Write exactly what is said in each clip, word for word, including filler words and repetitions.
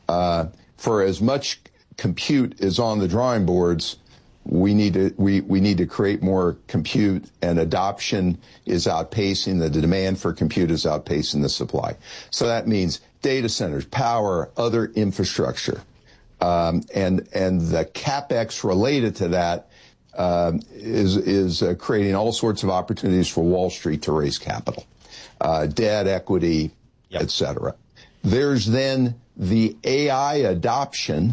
uh, for as much compute is on the drawing boards, we need to we, we need to create more compute, and adoption is outpacing the demand for compute is outpacing the supply. So that means data centers, power, other infrastructure, um, and and the CapEx related to that um, is is uh, creating all sorts of opportunities for Wall Street to raise capital, uh, debt, equity, yep. et cetera. There's then the A I adoption.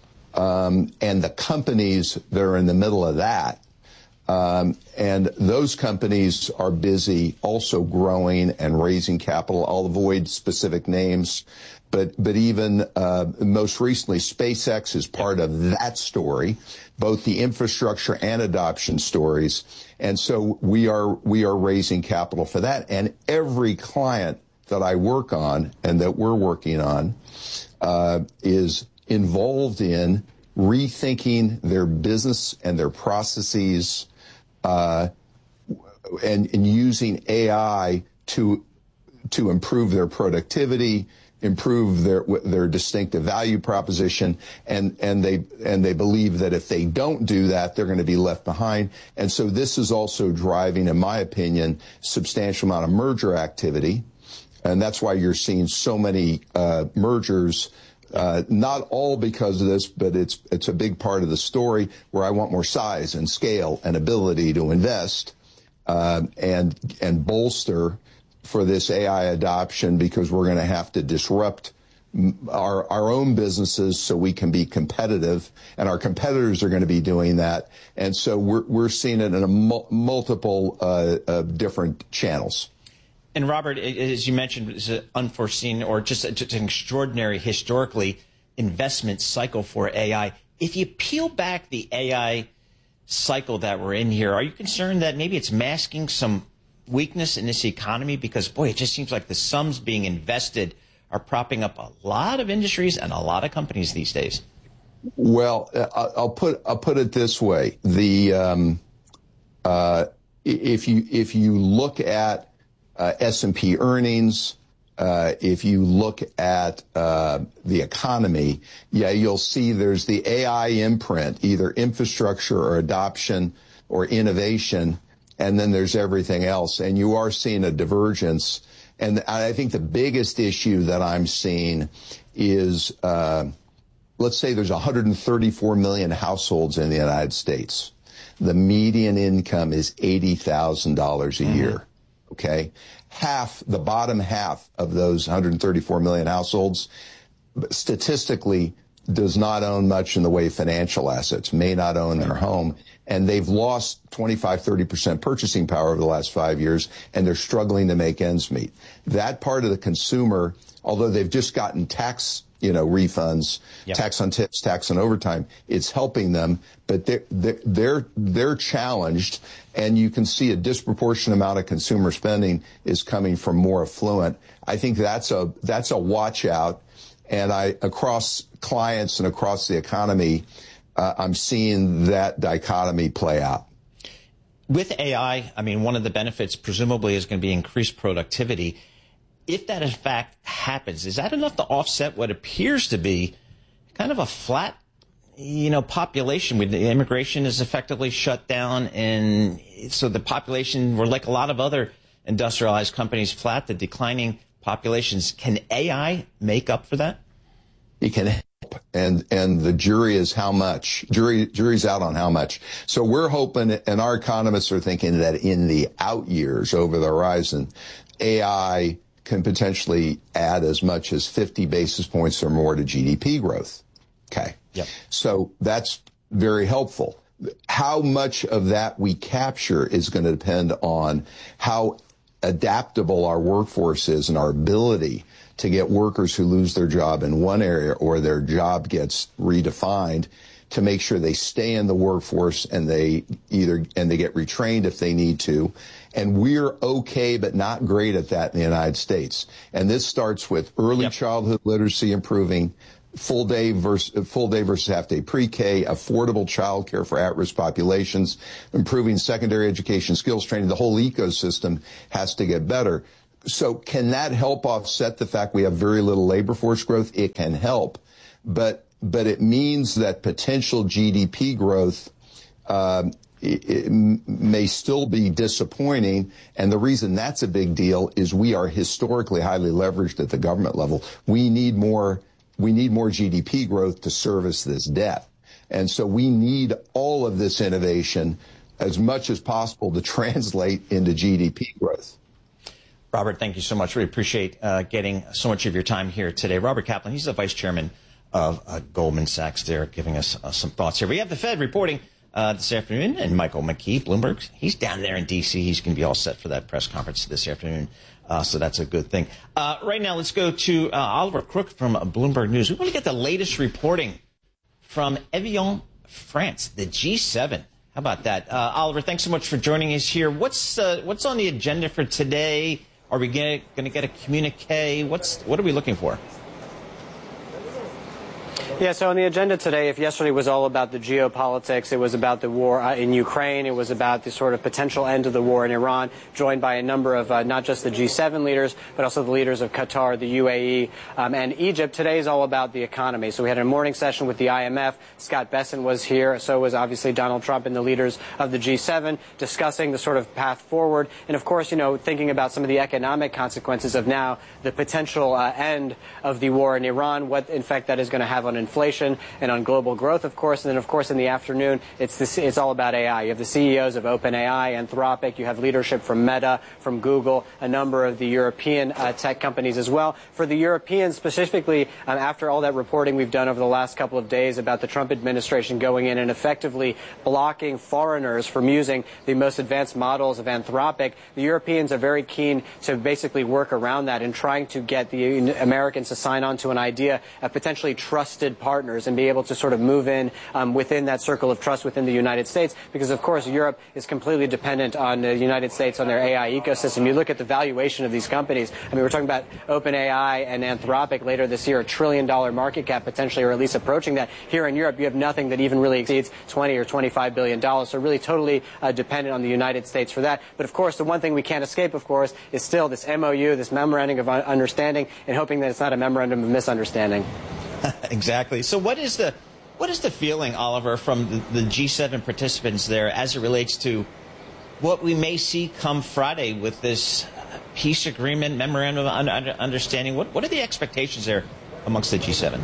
Um, and the companies that are in the middle of that. Um, and those companies are busy also growing and raising capital. I'll avoid specific names, but, but even, uh, most recently, SpaceX is part of that story, both the infrastructure and adoption stories. And so we are, we are raising capital for that. And every client that I work on and that we're working on, uh, is involved in rethinking their business and their processes, uh, and, and using A I to to improve their productivity, improve their their distinctive value proposition, and and they and they believe that if they don't do that, they're going to be left behind. And so this is also driving, in my opinion, substantial amount of merger activity, and that's why you're seeing so many uh, mergers. Uh, not all because of this, but it's it's a big part of the story where I want more size and scale and ability to invest uh, and and bolster for this A I adoption, because we're going to have to disrupt our our own businesses so we can be competitive, and our competitors are going to be doing that, and so we're we're seeing it in a mul- multiple uh, uh, different channels. And Robert, as you mentioned, it's an unforeseen or just, just an extraordinary historically investment cycle for A I. If you peel back the A I cycle that we're in here, are you concerned that maybe it's masking some weakness in this economy? Because, boy, it just seems like the sums being invested are propping up a lot of industries and a lot of companies these days. Well, I'll put I'll put it this way: the um, uh, if you if you look at Uh, S and P earnings, uh, if you look at uh, the economy, yeah, you'll see there's the A I imprint, either infrastructure or adoption or innovation, and then there's everything else. And you are seeing a divergence. And I think the biggest issue that I'm seeing is, uh, let's say there's one hundred thirty-four million households in the United States. The median income is eighty thousand dollars a mm-hmm. year. Okay, half, the bottom half of those one hundred thirty-four million households statistically does not own much in the way of financial assets, may not own their home, and they've lost twenty-five, thirty percent purchasing power over the last five years, and they're struggling to make ends meet. That part of the consumer, although they've just gotten tax you know, refunds, yep. tax on tips, tax on overtime, it's helping them, but they're, they're, they're, they're challenged, and you can see a disproportionate amount of consumer spending is coming from more affluent. I think that's a, that's a watch out, and I, across clients and across the economy, uh, I'm seeing that dichotomy play out. With A I, I mean, one of the benefits presumably is going to be increased productivity. If that in fact happens, is that enough to offset what appears to be kind of a flat, you know, population? With the immigration is effectively shut down, and so the population, we're like a lot of other industrialized companies, flat, the declining populations. Can A I make up for that? It can help, and and the jury is how much. Jury jury's out on how much. So we're hoping, and our economists are thinking that in the out years over the horizon, A I can potentially add as much as fifty basis points or more to G D P growth. Okay. Yep. So that's very helpful. How much of that we capture is going to depend on how adaptable our workforce is and our ability to get workers who lose their job in one area or their job gets redefined to make sure they stay in the workforce and they either, and they get retrained if they need to. And we're okay, but not great at that in the United States. And this starts with early yep. childhood literacy improving, full day versus full day versus half day pre-K, affordable child care for at-risk populations, improving secondary education, skills training. The whole ecosystem has to get better. so can that help offset the fact we have very little labor force growth? It can help, but but it means that potential G D P growth um, it, it may still be disappointing. And the reason that's a big deal is we are historically highly leveraged at the government level. We need more. We need more G D P growth to service this debt. And so we need all of this innovation as much as possible to translate into G D P growth. Robert, thank you so much. We appreciate uh, getting so much of your time here today. Robert Kaplan, he's the vice chairman of uh, Goldman Sachs there, giving us uh, some thoughts here. We have the Fed reporting uh, this afternoon, and Michael McKee, Bloomberg, he's down there in D C. He's going to be all set for that press conference this afternoon. Uh, so that's a good thing. Uh, right now, let's go to uh, Oliver Crook from Bloomberg News. We want to get the latest reporting from Evian, France, the G seven. How about that? Uh, Oliver, thanks so much for joining us here. What's uh, what's on the agenda for today? Are we going to get a communique? What's what are we looking for? Yeah, so on the agenda today, if yesterday was all about the geopolitics, it was about the war uh, in Ukraine, it was about the sort of potential end of the war in Iran, joined by a number of uh, not just the G seven leaders, but also the leaders of Qatar, the U A E, um, and Egypt. Today is all about the economy. So we had a morning session with the I M F. Scott Bessent was here. So was obviously Donald Trump and the leaders of the G seven discussing the sort of path forward. And of course, you know, thinking about some of the economic consequences of now the potential uh, end of the war in Iran, what effect that is going to have on inflation and on global growth, of course. And then, of course, in the afternoon, it's this, it's all about A I. You have the C E Os of OpenAI, Anthropic. You have leadership from Meta, from Google, a number of the European uh, tech companies as well. For the Europeans specifically, um, after all that reporting we've done over the last couple of days about the Trump administration going in and effectively blocking foreigners from using the most advanced models of Anthropic, the Europeans are very keen to basically work around that and trying to get the Americans to sign on to an idea of potentially trusted partners and be able to sort of move in um, within that circle of trust within the United States, because of course Europe is completely dependent on the United States, on their A I ecosystem. You look at the valuation of these companies. I mean, we're talking about OpenAI and Anthropic later this year, a trillion dollar market cap potentially, or at least approaching that. Here in Europe, you have nothing that even really exceeds twenty or twenty-five billion dollars. So really totally uh, dependent on the United States for that. But of course, the one thing we can't escape, of course, is still this M O U, this memorandum of understanding, and hoping that it's not a memorandum of misunderstanding. Exactly. So what is the what is the feeling, Oliver, from the, the G seven participants there as it relates to what we may see come Friday with this peace agreement, memorandum of understanding? What, what are the expectations there amongst the G seven?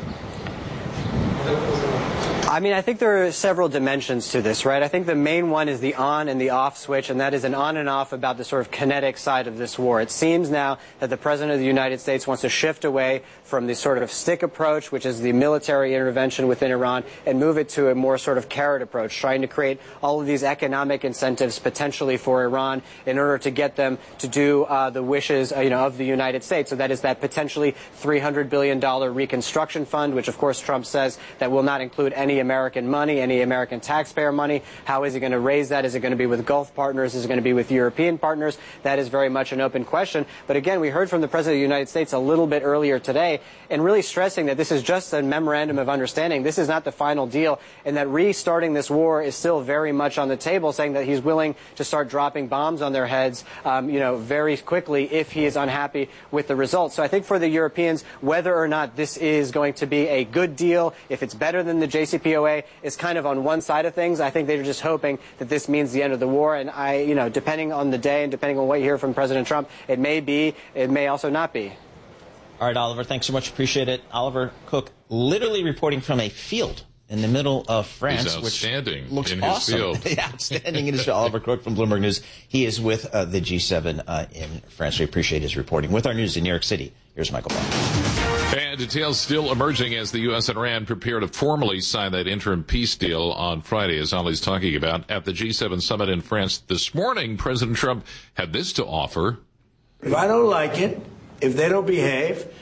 I mean, I think there are several dimensions to this, right? I think the main one is the on and the off switch, and that is an on and off about the sort of kinetic side of this war. It seems now that the President of the United States wants to shift away from the sort of stick approach, which is the military intervention within Iran, and move it to a more sort of carrot approach, trying to create all of these economic incentives potentially for Iran in order to get them to do uh, the wishes uh, you know, of the United States. So that is that potentially three hundred billion dollars reconstruction fund, which of course Trump says that will not include any American money, any American taxpayer money. How is he going to raise that? Is it going to be with Gulf partners? Is it going to be with European partners? That is very much an open question. But again, we heard from the President of the United States a little bit earlier today, and really stressing that this is just a memorandum of understanding. This is not the final deal, and that restarting this war is still very much on the table, saying that he's willing to start dropping bombs on their heads, um, you know, very quickly if he is unhappy with the results. So I think for the Europeans, whether or not this is going to be a good deal, if it's better than the J C P O A, is kind of on one side of things. I think they're just hoping that this means the end of the war. And I, you know, depending on the day and depending on what you hear from President Trump, it may be, it may also not be. All right, Oliver, thanks so much. Appreciate it. Oliver Cook, literally reporting from a field in the middle of France, He's outstanding which looks in awesome. his field. Outstanding in his field. Oliver Cook from Bloomberg News. He is with uh, the G seven uh, in France. We appreciate his reporting. With our news in New York City, here's Michael Barr. And details still emerging as the U S and Iran prepare to formally sign that interim peace deal on Friday, as Ollie's talking about. At the G seven summit in France this morning, President Trump had this to offer. If I don't like it, if they don't behave,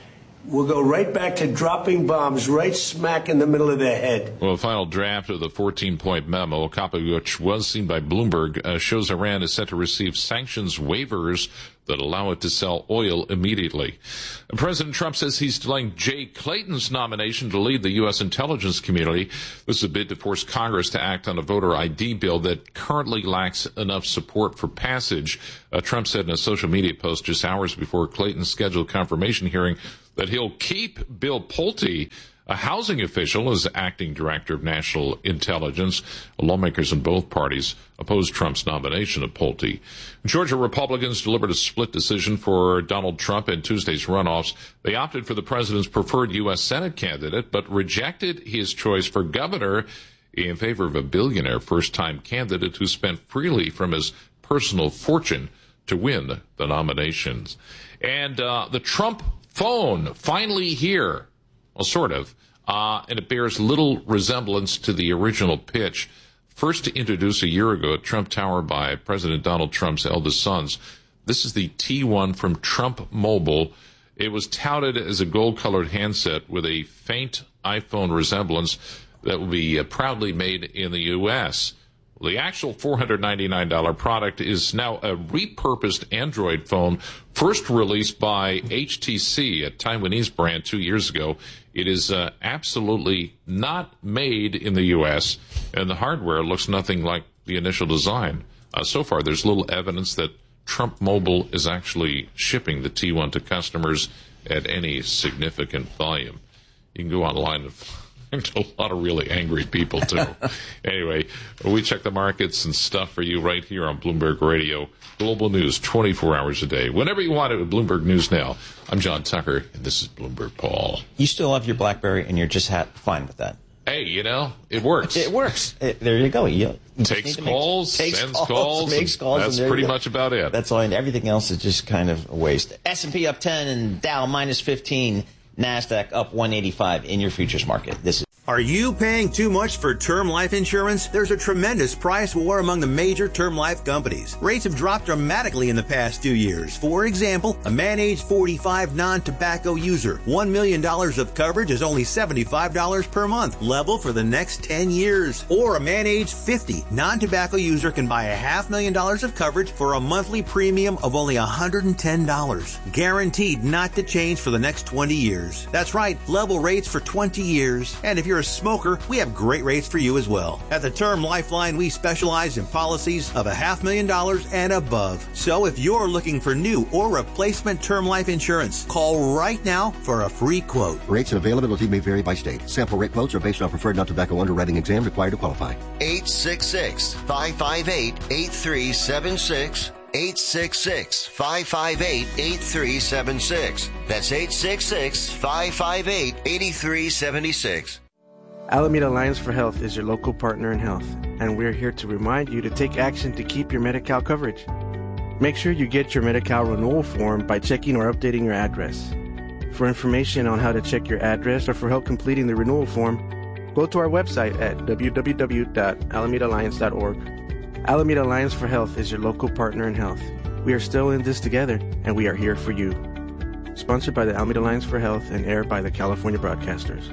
we'll go right back to dropping bombs right smack in the middle of their head. Well, the final draft of the fourteen-point memo, a copy of which was seen by Bloomberg, uh, shows Iran is set to receive sanctions waivers that allow it to sell oil immediately. President Trump says he's delaying Jay Clayton's nomination to lead the U S intelligence community. This is a bid to force Congress to act on a voter I D bill that currently lacks enough support for passage. Uh, Trump said in a social media post just hours before Clayton's scheduled confirmation hearing that he'll keep Bill Pulte, a housing official, as acting director of national intelligence. Lawmakers in both parties opposed Trump's nomination of Pulte. Georgia Republicans delivered a split decision for Donald Trump in Tuesday's runoffs. They opted for the president's preferred U S Senate candidate, but rejected his choice for governor in favor of a billionaire first-time candidate who spent freely from his personal fortune to win the nominations. And uh, the Trump phone finally here. Well, sort of. Uh, and it bears little resemblance to the original pitch, first introduced a year ago at Trump Tower by President Donald Trump's eldest sons. This is the T one from Trump Mobile. It was touted as a gold-colored handset with a faint iPhone resemblance that will be uh, proudly made in the U S The actual four hundred ninety-nine dollars product is now a repurposed Android phone, first released by H T C, a Taiwanese brand, two years ago. It is uh, absolutely not made in the U S, and the hardware looks nothing like the initial design. Uh, so far, there's little evidence that Trump Mobile is actually shipping the T one to customers at any significant volume. You can go online and there's a lot of really angry people, too. Anyway, we check the markets and stuff for you right here on Bloomberg Radio. Global news twenty-four hours a day. Whenever you want it with Bloomberg News Now. I'm John Tucker, and this is Bloomberg Paul. You still have your BlackBerry, and you're just ha- fine with that. Hey, you know, it works. It works. It, there you go. You, you takes calls, make, sends calls, calls, makes calls. That's pretty much about it. That's all. And everything else is just kind of a waste. S and P up ten and Dow minus fifteen. NASDAQ up one eighty-five in your futures market. This is. Are you paying too much for term life insurance? There's a tremendous price war among the major term life companies. Rates have dropped dramatically in the past two years. For example, a man age forty-five non-tobacco user, one million dollars of coverage is only seventy-five dollars per month, level for the next ten years. Or a man age fifty non-tobacco user can buy a half million dollars of coverage for a monthly premium of only one hundred ten dollars. Guaranteed not to change for the next twenty years. That's right, level rates for twenty years. And if you're a smoker, we have great rates for you as well. At the Term Lifeline, we specialize in policies of a half million dollars and above. So if you're looking for new or replacement term life insurance, call right now for a free quote. Rates and availability may vary by state. Sample rate quotes are based on preferred non-tobacco underwriting exam required to qualify. eight six six, five five eight, eight three seven six. eight six six, five five eight, eight three seven six. That's eight six six, five five eight, eight three seven six. Alameda Alliance for Health is your local partner in health, and we're here to remind you to take action to keep your Medi-Cal coverage. Make sure you get your Medi-Cal renewal form by checking or updating your address. For information on how to check your address or for help completing the renewal form, go to our website at w w w dot alameda alliance dot org. Alameda Alliance for Health is your local partner in health. We are still in this together, and we are here for you. Sponsored by the Alameda Alliance for Health and aired by the California Broadcasters.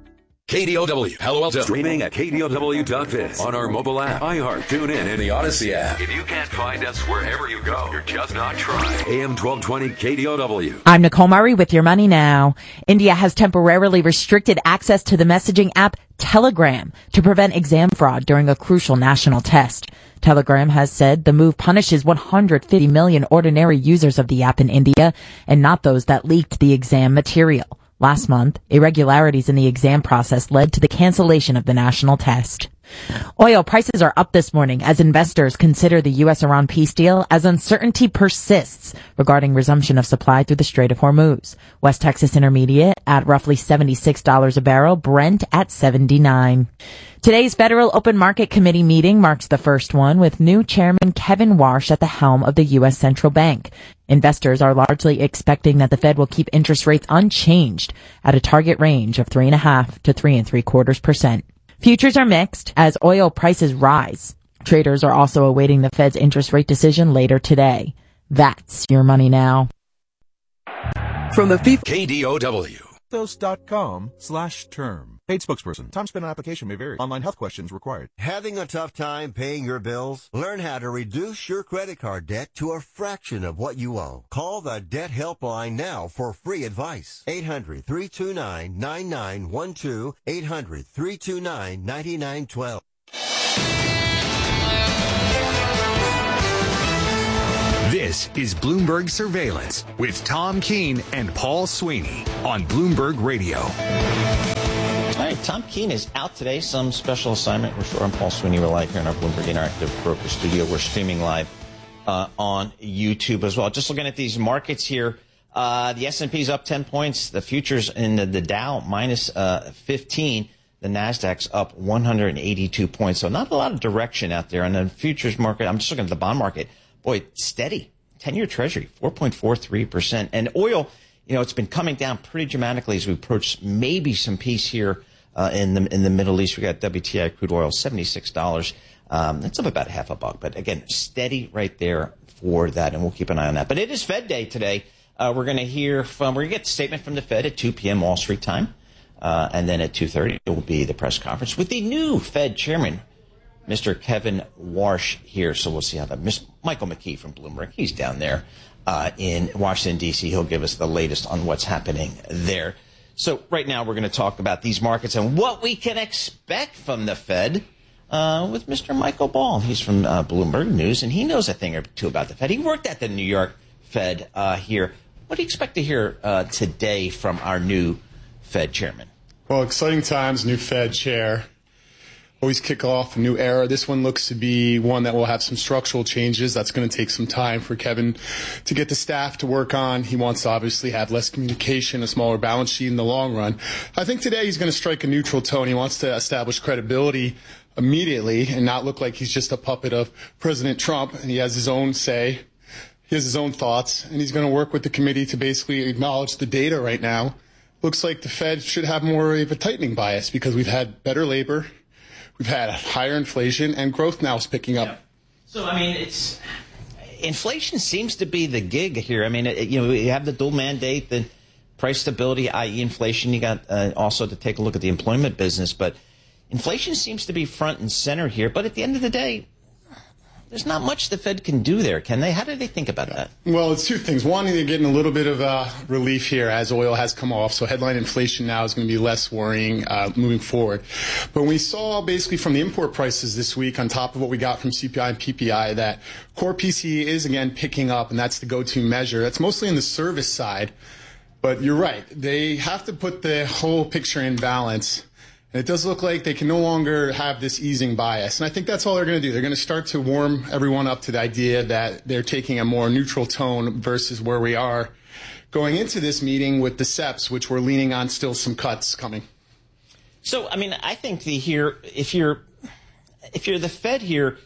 K D O W, Palo Alto. Streaming at K D O W dot biz. On our mobile app, iHeart, TuneIn, and the Odyssey app. If you can't find us wherever you go, you're just not trying. A M twelve twenty K D O W. I'm Nicole Murray with Your Money Now. India has temporarily restricted access to the messaging app Telegram to prevent exam fraud during a crucial national test. Telegram has said the move punishes one hundred fifty million ordinary users of the app in India and not those that leaked the exam material. Last month, irregularities in the exam process led to the cancellation of the national test. Oil prices are up this morning as investors consider the U S Iran peace deal as uncertainty persists regarding resumption of supply through the Strait of Hormuz. West Texas Intermediate at roughly seventy-six dollars a barrel, Brent at seventy-nine. Today's Federal Open Market Committee meeting marks the first one with new Chairman Kevin Warsh at the helm of the U S Central Bank. Investors are largely expecting that the Fed will keep interest rates unchanged at a target range of three and a half to three and three quarters percent. Futures are mixed as oil prices rise. Traders are also awaiting the Fed's interest rate decision later today. That's Your Money Now. From the FIFA K D O W. Aptos.com slash term. Paid spokesperson. Time spent on application may vary. Online health questions required. Having a tough time paying your bills? Learn how to reduce your credit card debt to a fraction of what you owe. Call the Debt Helpline now for free advice. eight hundred, three two nine, nine nine one two. eight hundred, three two nine, nine nine one two. This is Bloomberg Surveillance with Tom Keene and Paul Sweeney on Bloomberg Radio. All right, Tom Keene is out today. Some special assignment. We're sure I'm Paul Sweeney. We're live here in our Bloomberg Interactive Broker Studio. We're streaming live uh, on YouTube as well. Just looking at these markets here, uh, the S and P's up ten points. The futures in the, the Dow minus uh, fifteen. The Nasdaq's up one hundred eighty-two points. So not a lot of direction out there. And the futures market, I'm just looking at the bond market. Boy, steady. ten-year Treasury, four point four three percent. And oil, you know, it's been coming down pretty dramatically as we approach maybe some peace here uh, in the in the Middle East. We got W T I crude oil, seventy-six dollars. Um, that's up about a half a buck. But again, steady right there for that. And we'll keep an eye on that. But it is Fed Day today. Uh, we're going to hear from, we're going to get a statement from the Fed at two p.m. Wall Street time. Uh, and then at two thirty, it will be the press conference with the new Fed chairman, Mister Kevin Warsh here. So we'll see how that. Mister Michael McKee from Bloomberg, he's down there uh, in Washington, D C. He'll give us the latest on what's happening there. So right now we're going to talk about these markets and what we can expect from the Fed uh, with Mister Michael Ball. He's from uh, Bloomberg News, and he knows a thing or two about the Fed. He worked at the New York Fed uh, here. What do you expect to hear uh, today from our new Fed chairman? Well, exciting times, new Fed chair. Always kick off a new era. This one looks to be one that will have some structural changes. That's going to take some time for Kevin to get the staff to work on. He wants to obviously have less communication, a smaller balance sheet in the long run. I think today he's going to strike a neutral tone. He wants to establish credibility immediately and not look like he's just a puppet of President Trump. And he has his own say. He has his own thoughts. And he's going to work with the committee to basically acknowledge the data right now. Looks like the Fed should have more of a tightening bias because we've had better labor. We've had higher inflation, and growth now is picking up. Yeah. So, I mean, it's inflation seems to be the gig here. I mean, it, you know, you have the dual mandate, the price stability, that is inflation. You got uh, also to take a look at the employment business. But inflation seems to be front and center here. But at the end of the day, there's not much the Fed can do there, can they? How do they think about that? Well, it's two things. One, they're getting a little bit of uh, relief here as oil has come off. So headline inflation now is going to be less worrying uh, moving forward. But we saw basically from the import prices this week, on top of what we got from C P I and P P I, that core P C E is again picking up, and that's the go-to measure. That's mostly in the service side. But you're right. They have to put the whole picture in balance. It does look like they can no longer have this easing bias. And I think that's all they're going to do. They're going to start to warm everyone up to the idea that they're taking a more neutral tone versus where we are going into this meeting with the S E Ps, which we're leaning on still some cuts coming. So, I mean, I think the here, if you're, if you're the Fed here,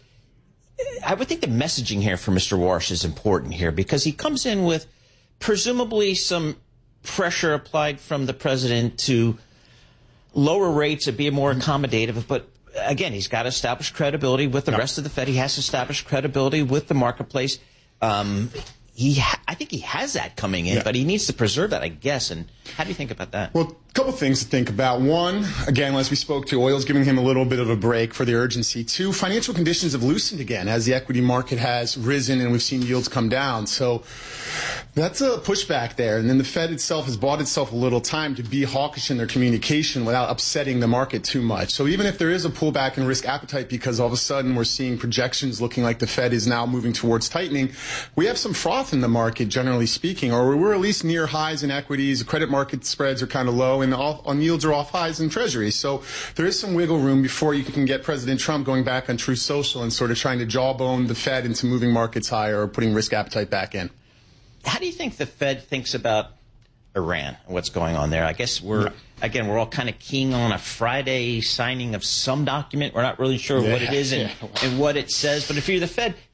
I would think the messaging here for Mister Warsh is important here because he comes in with presumably some pressure applied from the president to lower rates and be more accommodative. But again, he's got to establish credibility with the rest of the Fed. He has to establish credibility with the marketplace. Um, he, ha- I think he has that coming in, yeah. But he needs to preserve that, I guess. And how do you think about that? Well, a couple things to think about. One, again, as we spoke to, oil's giving him a little bit of a break for the urgency. Two, financial conditions have loosened again as the equity market has risen and we've seen yields come down. So that's a pushback there. And then the Fed itself has bought itself a little time to be hawkish in their communication without upsetting the market too much. So even if there is a pullback in risk appetite because all of a sudden we're seeing projections looking like the Fed is now moving towards tightening, we have some froth in the market, generally speaking, or we're at least near highs in equities. The credit market spreads are kind of low, and all, on yields are off highs in treasuries. So there is some wiggle room before you can get President Trump going back on Truth Social and sort of trying to jawbone the Fed into moving markets higher or putting risk appetite back in. How do you think the Fed thinks about Iran and what's going on there? I guess we're, yeah. again, we're all kind of keen on a Friday signing of some document. We're not really sure yeah, what it is and, yeah. and what it says. But if you're the Fed,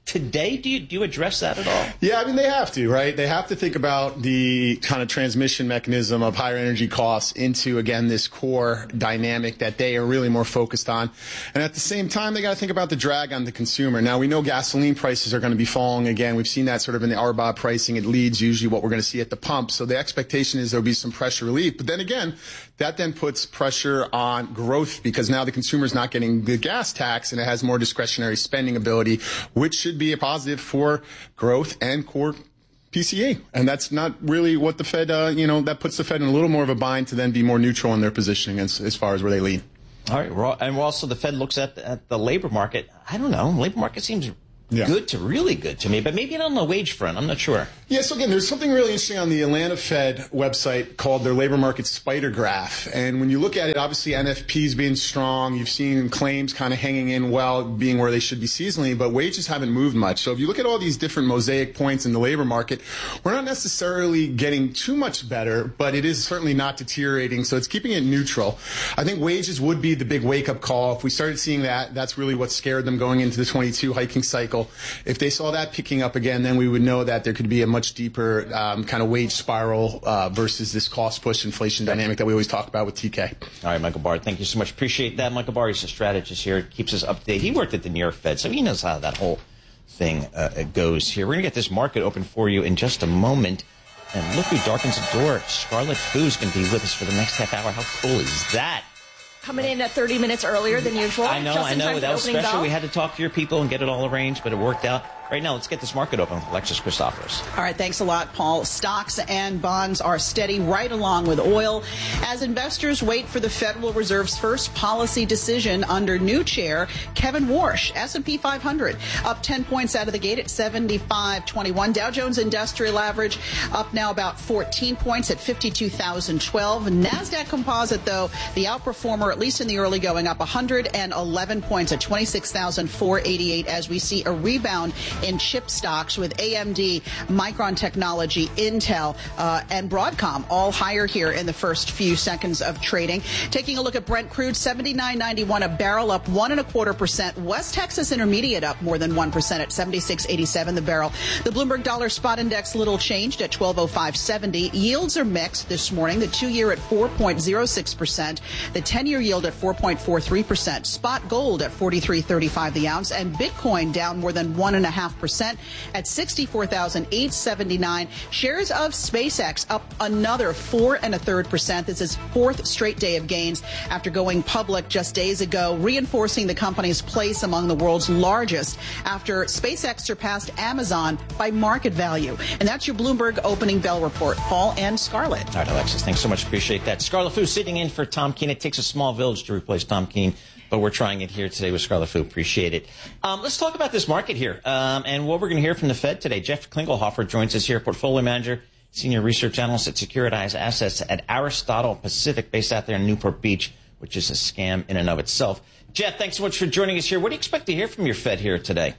today? Do you, do you address that at all? Yeah, I mean, they have to, right? They have to think about the kind of transmission mechanism of higher energy costs into, again, this core dynamic that they are really more focused on. And at the same time, they got to think about the drag on the consumer. Now, we know gasoline prices are going to be falling again. We've seen that sort of in the R B O B pricing. It leads usually what we're going to see at the pump. So the expectation is there'll be some pressure relief. But then again, that then puts pressure on growth because now the consumer is not getting the gas tax and it has more discretionary spending ability, which should be a positive for growth and core P C E. And that's not really what the Fed, uh, you know, that puts the Fed in a little more of a bind to then be more neutral in their positioning as, as far as where they lean. All right. And also the Fed looks at, at the labor market. I don't know. Labor market seems yeah. good to really good to me, but maybe not on the wage front. I'm not sure. Yeah, so again, there's something really interesting on the Atlanta Fed website called their labor market spider graph. And when you look at it, obviously N F P's being strong. You've seen claims kind of hanging in well, being where they should be seasonally, but wages haven't moved much. So if you look at all these different mosaic points in the labor market, we're not necessarily getting too much better, but it is certainly not deteriorating. So it's keeping it neutral. I think wages would be the big wake-up call. If we started seeing that, that's really what scared them going into the twenty-two hiking cycle. If they saw that picking up again, then we would know that there could be a much deeper um, kind of wage spiral uh, versus this cost push inflation dynamic that we always talk about with T K. All right, Michael Barr, thank you so much. Appreciate that. Michael Barr is a strategist here, keeps us updated. He worked at the New York Fed, so he knows how that whole thing uh, goes here. We're going to get this market open for you in just a moment. And look who darkens the door. Scarlet Fu is going to be with us for the next half hour. How cool is that? Coming in at thirty minutes earlier than usual. I know, just I know. That was special. Bell. We had to talk to your people and get it all arranged, but it worked out. Right now, let's get this market open with Alexis Christoforous. All right, thanks a lot, Paul. Stocks and bonds are steady right along with oil as investors wait for the Federal Reserve's first policy decision under new chair Kevin Warsh. S and P five hundred up ten points out of the gate at seventy-five twenty-one. Dow Jones Industrial Average up now about fourteen points at fifty-two thousand twelve. NASDAQ Composite, though, the outperformer, at least in the early going, up one hundred eleven points at twenty-six thousand four hundred eighty-eight as we see a rebound in chip stocks with A M D, Micron Technology, Intel, uh, and Broadcom all higher here in the first few seconds of trading. Taking a look at Brent crude, seventy-nine ninety-one a barrel, up one and a quarter percent. West Texas Intermediate up more than one percent at seventy-six eighty-seven the barrel. The Bloomberg Dollar Spot Index little changed at twelve oh five seventy. Yields are mixed this morning. The two-year at four point oh six percent. The ten-year yield at four point four three percent. Spot gold at forty-three thirty-five the ounce, and Bitcoin down more than one and a half percent at sixty-four thousand eight hundred seventy-nine. Shares of SpaceX up another four and a third percent. This is fourth straight day of gains after going public just days ago, reinforcing the company's place among the world's largest after SpaceX surpassed Amazon by market value. And that's your Bloomberg opening bell report. Paul and Scarlett. All right, Alexis, thanks so much. Appreciate that. Scarlett Fu sitting in for Tom Keene. It takes a small village to replace Tom Keene, but we're trying it here today with Scarlett Fu. Appreciate it. Um, let's talk about this market here um, and what we're going to hear from the Fed today. Jeff Klingelhofer joins us here, portfolio manager, senior research analyst at Securitized Assets at Aristotle Pacific, based out there in Newport Beach, which is a scam in and of itself. Jeff, thanks so much for joining us here. What do you expect to hear from your Fed here today?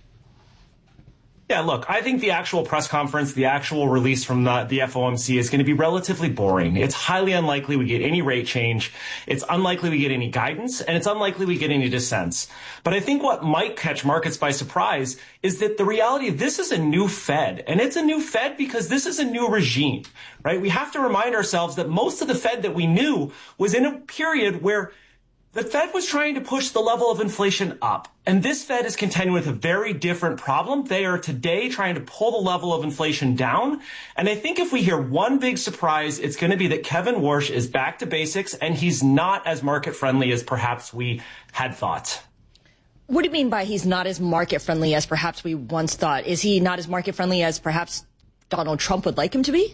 Yeah, look, I think the actual press conference, the actual release from the, the F O M C is going to be relatively boring. It's highly unlikely we get any rate change. It's unlikely we get any guidance, and it's unlikely we get any dissents. But I think what might catch markets by surprise is that the reality of this is a new Fed, and it's a new Fed because this is a new regime, right? We have to remind ourselves that most of the Fed that we knew was in a period where the Fed was trying to push the level of inflation up. And this Fed is contending with a very different problem. They are today trying to pull the level of inflation down. And I think if we hear one big surprise, it's going to be that Kevin Warsh is back to basics and he's not as market friendly as perhaps we had thought. What do you mean by he's not as market friendly as perhaps we once thought? Is he not as market friendly as perhaps Donald Trump would like him to be?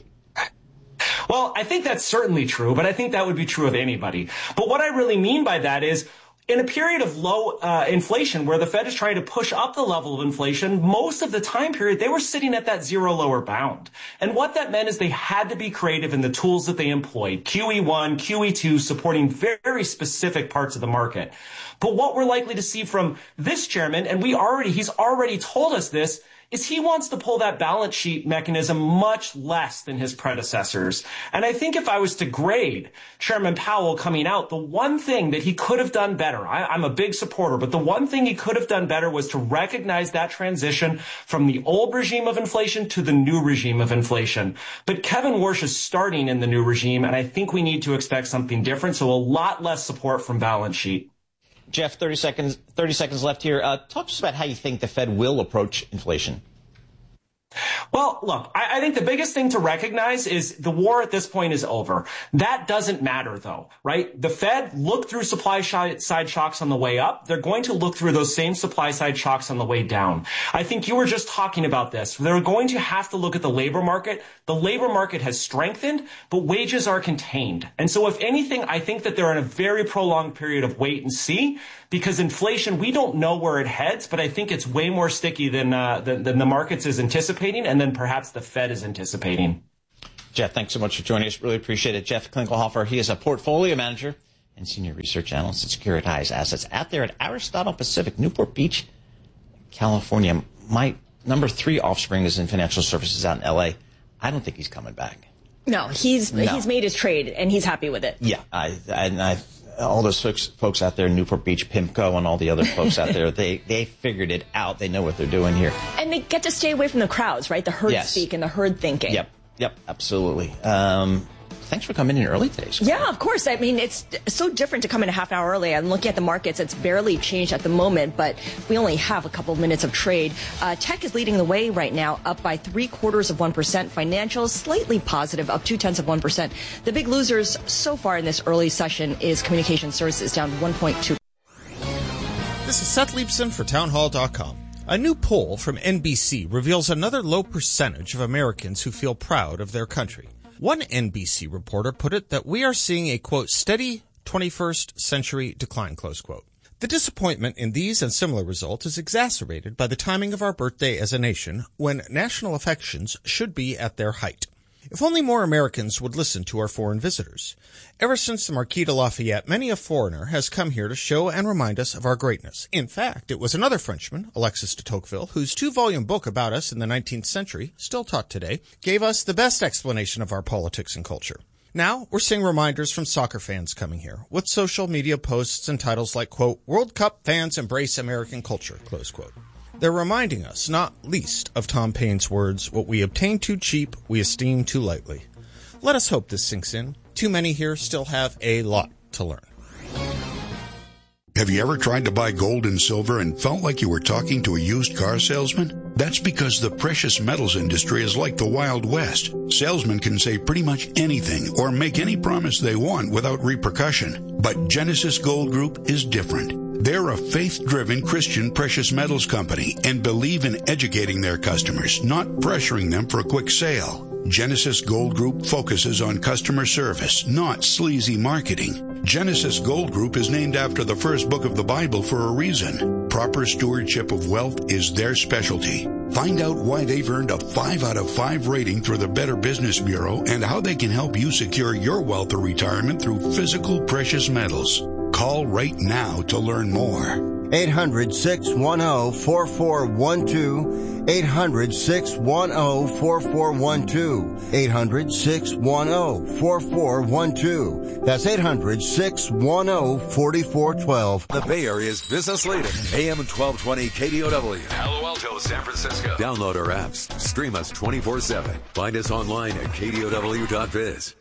Well, I think that's certainly true, but I think that would be true of anybody. But what I really mean by that is, in a period of low uh, inflation where the Fed is trying to push up the level of inflation, most of the time period, they were sitting at that zero lower bound. And what that meant is they had to be creative in the tools that they employed, Q E one, Q E two, supporting very specific parts of the market. But what we're likely to see from this chairman, and we already, he's already told us this, is he wants to pull that balance sheet mechanism much less than his predecessors. And I think if I was to grade Chairman Powell coming out, the one thing that he could have done better, I, I'm a big supporter, but the one thing he could have done better was to recognize that transition from the old regime of inflation to the new regime of inflation. But Kevin Warsh is starting in the new regime, and I think we need to expect something different, so a lot less support from balance sheet. Jeff, thirty seconds, thirty seconds left here. Uh, talk to us about how you think the Fed will approach inflation. Well, look, I, I think the biggest thing to recognize is the war at this point is over. That doesn't matter, though, right? The Fed looked through supply side shocks on the way up. They're going to look through those same supply side shocks on the way down. I think you were just talking about this. They're going to have to look at the labor market. The labor market has strengthened, but wages are contained. And so if anything, I think that they're in a very prolonged period of wait and see, because inflation, we don't know where it heads, but I think it's way more sticky than, uh, than, than the markets is anticipating, and then perhaps the Fed is anticipating. Jeff, thanks so much for joining us. Really appreciate it. Jeff Klingelhofer, he is a portfolio manager and senior research analyst at Securitize Assets out there at Aristotle Pacific, Newport Beach, California. My number three offspring is in financial services out in L A. I don't think he's coming back. No, he's No. he's made his trade, and he's happy with it. Yeah, I, I, and I, all those folks, folks out there in Newport Beach, PIMCO, and all the other folks out there, they, they figured it out. They know what they're doing here. And they get to stay away from the crowds, right? The herd Yes. speak and the herd thinking. Yep, yep, absolutely. Um, thanks for coming in early today. Scott. Yeah, of course. I mean, it's so different to come in a half hour early. I'm looking at the markets. It's barely changed at the moment, but we only have a couple of minutes of trade. Uh, tech is leading the way right now, up by three quarters of one percent. Financials slightly positive, up two tenths of one percent. The big losers so far in this early session is communication services, down one point two. This is Seth Leibson for townhall dot com. A new poll from N B C reveals another low percentage of Americans who feel proud of their country. One N B C reporter put it that we are seeing a, quote, steady twenty-first century decline, close quote. The disappointment in these and similar results is exacerbated by the timing of our birthday as a nation, when national affections should be at their height. If only more Americans would listen to our foreign visitors. Ever since the Marquis de Lafayette, many a foreigner has come here to show and remind us of our greatness. In fact, it was another Frenchman, Alexis de Tocqueville, whose two-volume book about us in the nineteenth century, still taught today, gave us the best explanation of our politics and culture. Now, we're seeing reminders from soccer fans coming here, with social media posts and titles like, quote, World Cup fans embrace American culture, close quote. They're reminding us, not least, of Tom Paine's words, what we obtain too cheap, we esteem too lightly. Let us hope this sinks in. Too many here still have a lot to learn. Have you ever tried to buy gold and silver and felt like you were talking to a used car salesman? That's because the precious metals industry is like the Wild West. Salesmen can say pretty much anything or make any promise they want without repercussion. But Genesis Gold Group is different. They're a faith-driven Christian precious metals company and believe in educating their customers, not pressuring them for a quick sale. Genesis Gold Group focuses on customer service, not sleazy marketing. Genesis Gold Group is named after the first book of the Bible for a reason. Proper stewardship of wealth is their specialty. Find out why they've earned a five out of five rating through the Better Business Bureau and how they can help you secure your wealth or retirement through physical precious metals. Call right now to learn more. eight hundred, six one zero, four four one two. eight hundred, six one zero, four four one two. eight hundred, six one zero, four four one two. That's eight hundred, six one zero, four four one two. The Bay Area's business leader, A M twelve twenty K D O W. Palo Alto, San Francisco. Download our apps. Stream us twenty-four seven. Find us online at K D O W dot biz.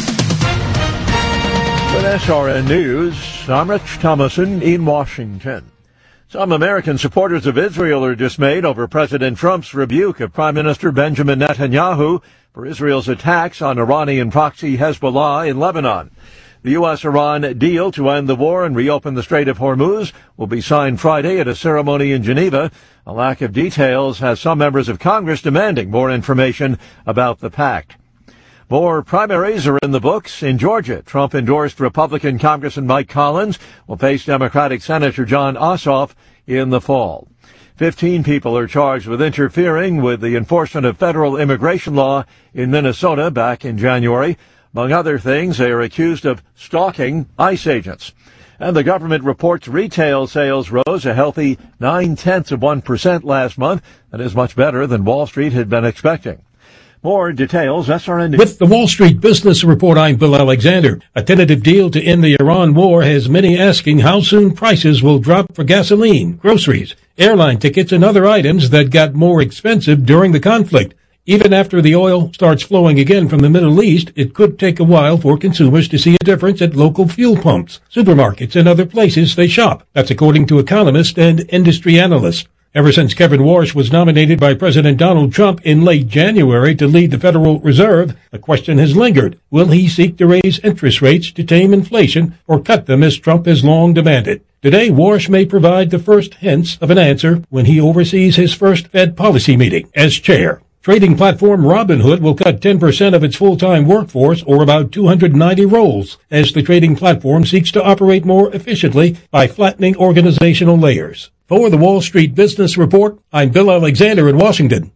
With S R N News, I'm Rich Thomason in Washington. Some American supporters of Israel are dismayed over President Trump's rebuke of Prime Minister Benjamin Netanyahu for Israel's attacks on Iranian proxy Hezbollah in Lebanon. The U S Iran deal to end the war and reopen the Strait of Hormuz will be signed Friday at a ceremony in Geneva. A lack of details has some members of Congress demanding more information about the pact. More primaries are in the books. In Georgia, Trump-endorsed Republican Congressman Mike Collins will face Democratic Senator John Ossoff in the fall. Fifteen people are charged with interfering with the enforcement of federal immigration law in Minnesota back in January. Among other things, they are accused of stalking ICE agents. And the government reports retail sales rose a healthy nine-tenths of one percent last month. That is much better than Wall Street had been expecting. More details, S R N News. With the Wall Street Business Report, I'm Bill Alexander. A tentative deal to end the Iran war has many asking how soon prices will drop for gasoline, groceries, airline tickets, and other items that got more expensive during the conflict. Even after the oil starts flowing again from the Middle East, it could take a while for consumers to see a difference at local fuel pumps, supermarkets, and other places they shop. That's according to economists and industry analysts. Ever since Kevin Warsh was nominated by President Donald Trump in late January to lead the Federal Reserve, the question has lingered. Will he seek to raise interest rates to tame inflation or cut them as Trump has long demanded? Today, Warsh may provide the first hints of an answer when he oversees his first Fed policy meeting as chair. Trading platform Robinhood will cut ten percent of its full-time workforce, or about two hundred ninety roles, as the trading platform seeks to operate more efficiently by flattening organizational layers. For the Wall Street Business Report, I'm Bill Alexander in Washington.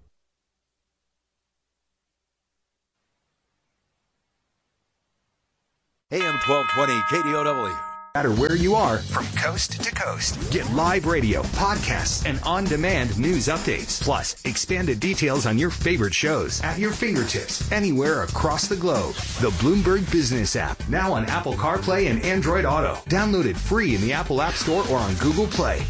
A M twelve twenty K D O W. No matter where you are, from coast to coast, get live radio, podcasts, and on-demand news updates. Plus, expanded details on your favorite shows at your fingertips anywhere across the globe. The Bloomberg Business app, now on Apple CarPlay and Android Auto. Download it free in the Apple App Store or on Google Play.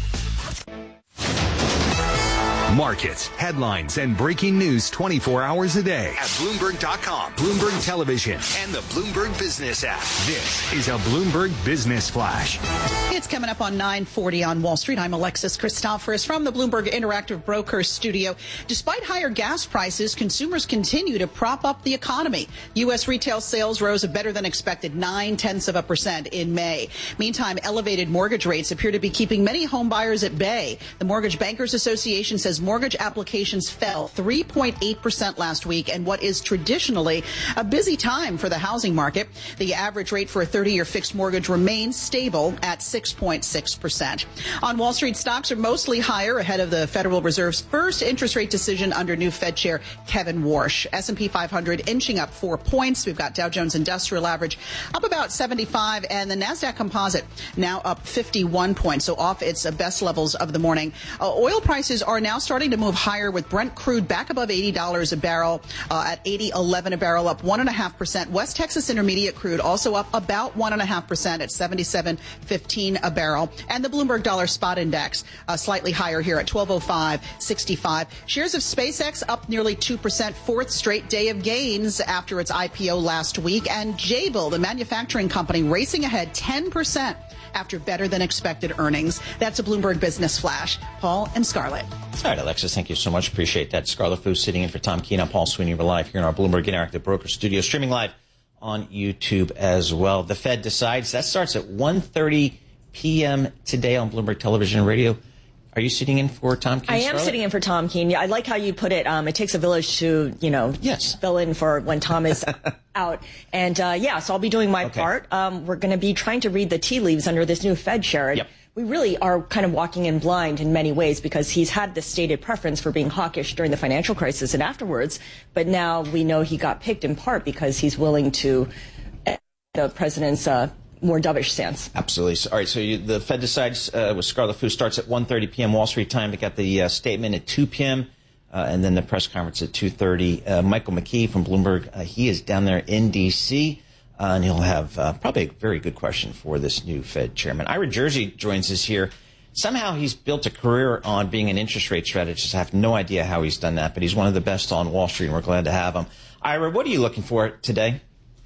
Markets, headlines, and breaking news twenty-four hours a day at Bloomberg dot com, Bloomberg Television, and the Bloomberg Business app. This is a Bloomberg Business Flash. It's coming up on nine forty on Wall Street. I'm Alexis Christoforous from the Bloomberg Interactive Brokers studio. Despite higher gas prices, consumers continue to prop up the economy. U S retail sales rose a better than expected nine-tenths of a percent in May. Meantime, elevated mortgage rates appear to be keeping many home buyers at bay. The Mortgage Bankers Association says mortgage applications fell three point eight percent last week in what is traditionally a busy time for the housing market. The average rate for a thirty-year fixed mortgage remains stable at six point six percent. On Wall Street, stocks are mostly higher ahead of the Federal Reserve's first interest rate decision under new Fed Chair Kevin Warsh. S and P five hundred inching up four points. We've got Dow Jones Industrial Average up about seventy-five, and the NASDAQ Composite now up fifty-one points, so off its best levels of the morning. Uh, oil prices are now starting to move higher, with Brent crude back above eighty dollars a barrel uh, at eighty eleven a barrel, up one point five percent. West Texas Intermediate crude also up about one point five percent at seventy-seven fifteen a barrel. And the Bloomberg Dollar Spot Index uh, slightly higher here at twelve oh five sixty-five. Shares of SpaceX up nearly two percent, fourth straight day of gains after its I P O last week. And Jabil, the manufacturing company, racing ahead ten percent after better than expected earnings. That's a Bloomberg Business Flash. Paul and Scarlett. All right, Alexis, thank you so much. Appreciate that. Scarlett Fu sitting in for Tom Keene. I'm Paul Sweeney. We're live here in our Bloomberg Interactive Broker Studio, streaming live on YouTube as well. The Fed decides. That starts at one thirty p.m. today on Bloomberg Television and Radio. Are you sitting in for Tom Keene? I am Scarlett? sitting in for Tom Keene. Yeah, I like how you put it. Um, it takes a village to, you know, yes. fill in for when Tom is out. And, uh, yeah, so I'll be doing my okay. part. Um, we're going to be trying to read the tea leaves under this new Fed chair. Yep. We really are kind of walking in blind in many ways, because he's had this stated preference for being hawkish during the financial crisis and afterwards. But now we know he got picked in part because he's willing to uh, the president's uh, more dovish stance. Absolutely. So, all right, so you, the Fed decides uh, with Scarlett Fu starts at one thirty p.m. Wall Street time. They got the uh, statement at two p.m. Uh, and then the press conference at two thirty. Uh, Michael McKee from Bloomberg, uh, he is down there in D C, uh, and he'll have uh, probably a very good question for this new Fed chairman. Ira Jersey joins us here. Somehow he's built a career on being an interest rate strategist. I have no idea how he's done that, but he's one of the best on Wall Street, and we're glad to have him. Ira, what are you looking for today?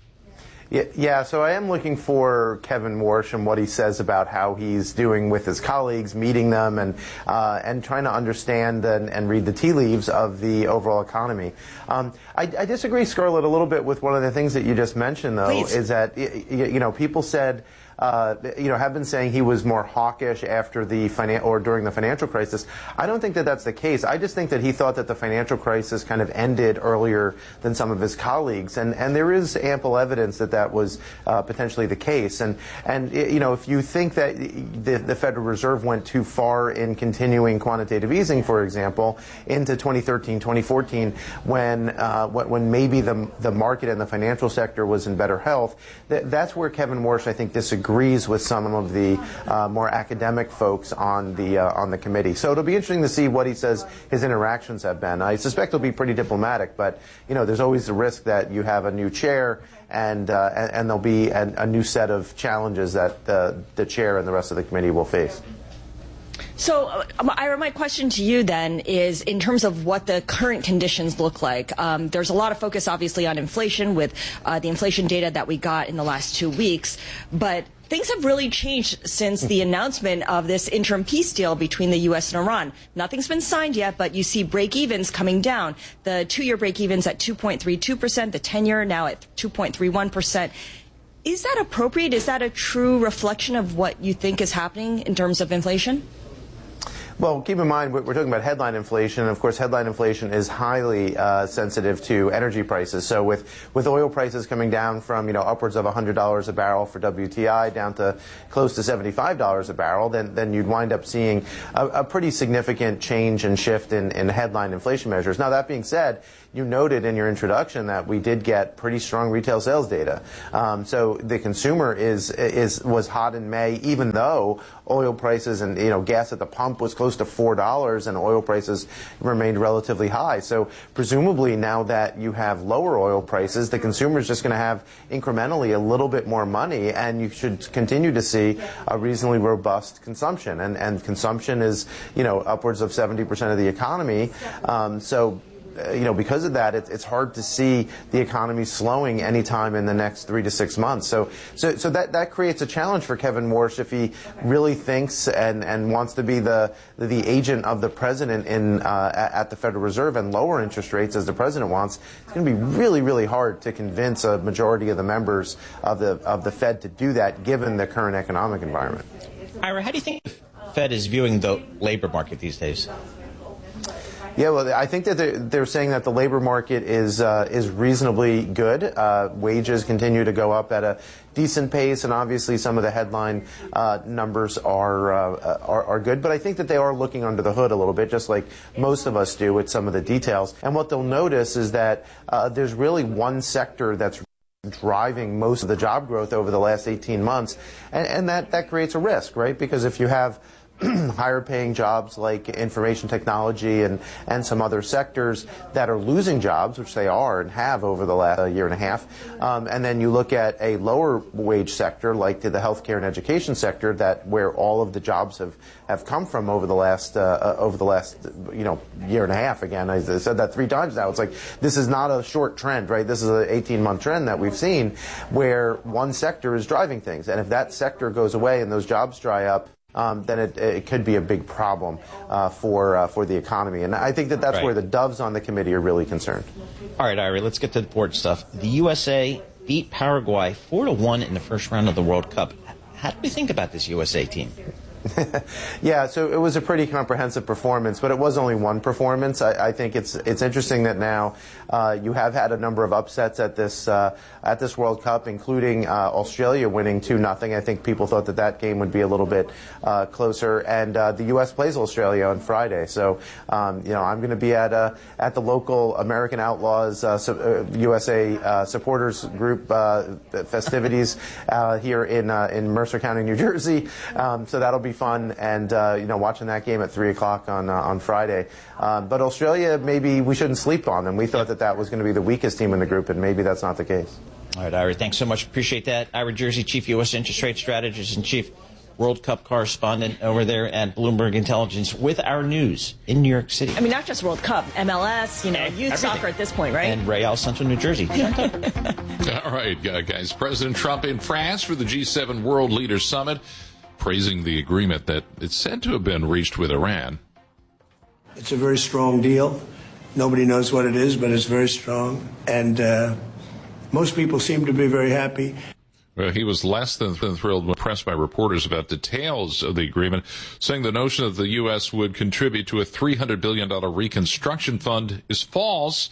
Yeah, yeah, so I am looking for Kevin Warsh and what he says about how he's doing with his colleagues, meeting them, and uh, and trying to understand and, and read the tea leaves of the overall economy. Um, I, I disagree, Scarlett, a little bit with one of the things that you just mentioned, though, Please. is that, you know, people said, Uh, you know, have been saying he was more hawkish after the finan- or during the financial crisis. I don't think that that's the case. I just think that he thought that the financial crisis kind of ended earlier than some of his colleagues, and and there is ample evidence that that was uh, potentially the case. And and you know, if you think that the, the Federal Reserve went too far in continuing quantitative easing, for example, into twenty thirteen, twenty fourteen, when uh, when maybe the the market and the financial sector was in better health, that, that's where Kevin Warsh, I think, disagrees. agrees with some of the uh, more academic folks on the uh, on the committee. So it'll be interesting to see what he says his interactions have been. I suspect it'll be pretty diplomatic, but you know, there's always the risk that you have a new chair and uh, and, and there'll be a, a new set of challenges that the, the chair and the rest of the committee will face. So, um, Ira, my question to you then is in terms of what the current conditions look like. Um, there's a lot of focus, obviously, on inflation with uh, the inflation data that we got in the last two weeks. But things have really changed since the announcement of this interim peace deal between the U S and Iran. Nothing's been signed yet, but you see break-evens coming down. The two-year break-evens at two point three two percent, the ten-year now at two point three one percent. Is that appropriate? Is that a true reflection of what you think is happening in terms of inflation? Well, keep in mind, we're talking about headline inflation. Of course, headline inflation is highly uh, sensitive to energy prices. So with, with oil prices coming down from, you know, upwards of one hundred dollars a barrel for W T I down to close to seventy-five dollars a barrel, then, then you'd wind up seeing a, a pretty significant change and shift in, in headline inflation measures. Now, that being said, you noted in your introduction that we did get pretty strong retail sales data. Um, so the consumer is is was hot in May, even though oil prices and, you know, gas at the pump was close to four dollars and oil prices remained relatively high. So presumably now that you have lower oil prices, the consumer is just going to have incrementally a little bit more money, and you should continue to see a reasonably robust consumption. And, and consumption is, you know, upwards of seventy percent of the economy. Um, so Uh, you know, because of that, it, it's hard to see the economy slowing anytime in the next three to six months. So, so, so that that creates a challenge for Kevin Warsh if he really thinks and and wants to be the the agent of the president in uh, at the Federal Reserve and lower interest rates as the president wants. It's going to be really, really hard to convince a majority of the members of the of the Fed to do that, given the current economic environment. Ira, how do you think the Fed is viewing the labor market these days? Yeah, well, I think that they're, they're saying that the labor market is uh, is reasonably good. Uh, wages continue to go up at a decent pace, and obviously some of the headline uh, numbers are, uh, are are good. But I think that they are looking under the hood a little bit, just like most of us do with some of the details. And what they'll notice is that uh, there's really one sector that's driving most of the job growth over the last eighteen months, and, and that, that creates a risk, right? Because if you have higher paying jobs like information technology and, and some other sectors that are losing jobs, which they are and have over the last uh, year and a half. Um, and then you look at a lower wage sector like the healthcare and education sector, that where all of the jobs have, have come from over the last uh, over the last you know year and a half. Again, I said that three times now. It's like this is not a short trend, right? This is an eighteen month trend that we've seen where one sector is driving things, and if that sector goes away and those jobs dry up, Um, then it, it could be a big problem uh, for uh, for the economy. And I think that that's right. Where the doves on the committee are really concerned. All right, Ira, let's get to the board stuff. The U S A beat Paraguay four to one in the first round of the World Cup. How do we think about this U S A team? Yeah, so it was a pretty comprehensive performance, but it was only one performance. I, I think it's it's interesting that now uh, you have had a number of upsets at this uh, at this World Cup, including uh, Australia winning two nothing. I think people thought that that game would be a little bit uh, closer, and uh, the U S plays Australia on Friday. So um, you know, I'm going to be at uh, at the local American Outlaws uh, uh, U S A uh, supporters group uh, festivities uh, here in uh, in Mercer County, New Jersey. Um, so that'll be fun, and uh, you know, watching that game at three o'clock on uh, on Friday. Um, but Australia, maybe we shouldn't sleep on them. We thought that that was going to be the weakest team in the group, and maybe that's not the case. All right, Ira, thanks so much. Appreciate that. Ira Jersey, Chief U S Interest Rate Strategist and Chief World Cup correspondent over there at Bloomberg Intelligence with our news in New York City. I mean, not just World Cup, M L S, you know, youth Everything. Soccer at this point, right? And Real Central New Jersey. All right, guys. President Trump in France for the G seven World Leaders Summit, praising the agreement that it's said to have been reached with Iran. It's a very strong deal. Nobody knows what it is, but it's very strong. And uh, most people seem to be very happy. Well, he was less than thrilled when pressed by reporters about details of the agreement, saying the notion that the U S would contribute to a three hundred billion dollars reconstruction fund is false,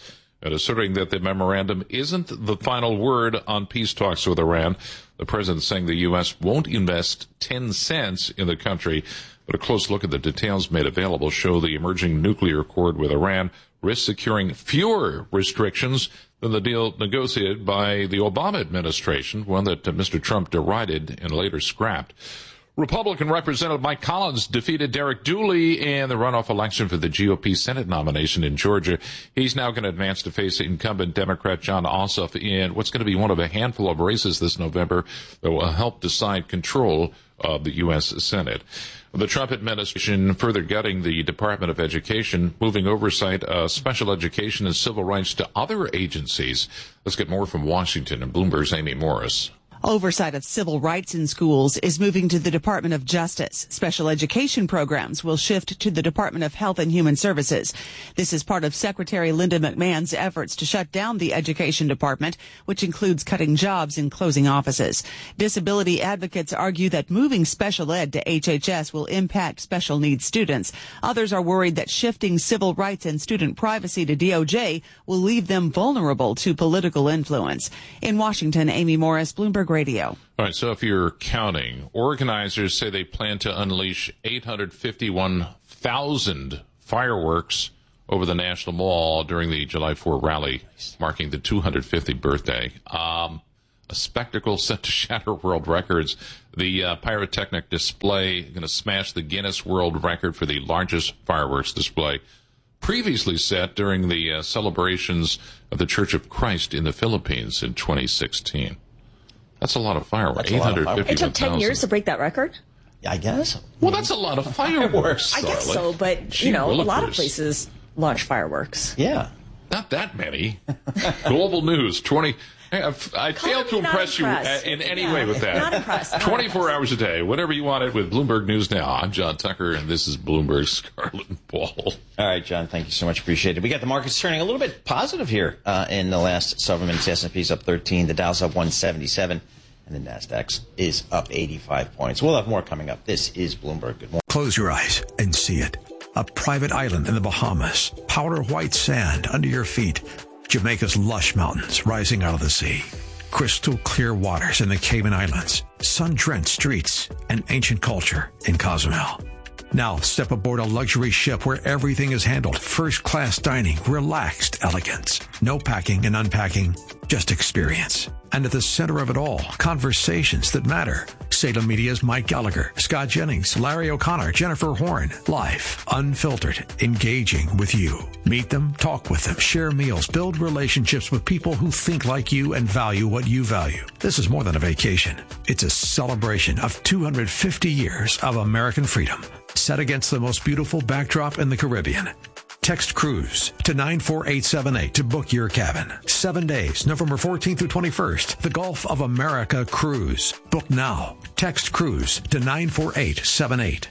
and asserting that the memorandum isn't the final word on peace talks with Iran. The president saying the U S won't invest ten cents in the country, but a close look at the details made available show the emerging nuclear accord with Iran risks securing fewer restrictions than the deal negotiated by the Obama administration, one that uh, Mister Trump derided and later scrapped. Republican Representative Mike Collins defeated Derek Dooley in the runoff election for the G O P Senate nomination in Georgia. He's now going to advance to face incumbent Democrat John Ossoff in what's going to be one of a handful of races this November that will help decide control of the U S Senate. The Trump administration further gutting the Department of Education, moving oversight of special education and civil rights to other agencies. Let's get more from Washington and Bloomberg's Amy Morris. Oversight of civil rights in schools is moving to the Department of Justice. Special education programs will shift to the Department of Health and Human Services. This is part of Secretary Linda McMahon's efforts to shut down the Education Department, which includes cutting jobs and closing offices. Disability advocates argue that moving special ed to H H S will impact special needs students. Others are worried that shifting civil rights and student privacy to D O J will leave them vulnerable to political influence. In Washington, Amy Morris, Bloomberg Radio. All right, so if you're counting, organizers say they plan to unleash eight hundred fifty-one thousand fireworks over the National Mall during the July fourth rally, marking the two hundred fiftieth birthday. Um, a spectacle set to shatter world records. The uh, pyrotechnic display going to smash the Guinness World Record for the largest fireworks display, previously set during the uh, celebrations of the Church of Christ in the Philippines in twenty sixteen. That's a lot of fireworks. eight hundred fifty-one thousand. It took ten years to break that record? I guess. Well, that's a lot of fireworks. I guess so, but, Gee, you know, a willikers. lot of places launch fireworks. Yeah. Not that many. Global news, twenty. I failed to impress you in any yeah, way with that. Not impressed. twenty-four hours a day, whatever you wanted with Bloomberg News Now. I'm John Tucker, and this is Bloomberg's Scarlet and Paul. All right, John, thank you so much. Appreciate it. We got the markets turning a little bit positive here uh, in the last several minutes. The S and P's up thirteen, the Dow's up one seventy-seven, and the NASDAQ is up eighty-five points. We'll have more coming up. This is Bloomberg. Good morning. Close your eyes and see it. A private island in the Bahamas, powder white sand under your feet, Jamaica's lush mountains rising out of the sea, crystal clear waters in the Cayman Islands, sun-drenched streets, and ancient culture in Cozumel. Now step aboard a luxury ship where everything is handled, first-class dining, relaxed elegance, no packing and unpacking, just experience. And at the center of it all, conversations that matter. Salem Media's Mike Gallagher, Scott Jennings, Larry O'Connor, Jennifer Horn. Live, unfiltered, engaging with you. Meet them, talk with them, share meals, build relationships with people who think like you and value what you value. This is more than a vacation. It's a celebration of two hundred fifty years of American freedom, set against the most beautiful backdrop in the Caribbean. Text cruise to nine four eight seven eight to book your cabin. Seven days, November fourteenth through twenty-first. The Gulf of America cruise. Book now. Text cruise to nine four eight seven eight.